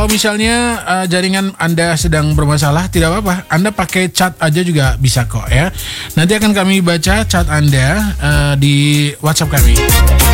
Kalau misalnya jaringan Anda sedang bermasalah, tidak apa-apa. Anda pakai chat aja juga bisa kok ya. Nanti akan kami baca chat Anda di WhatsApp kami.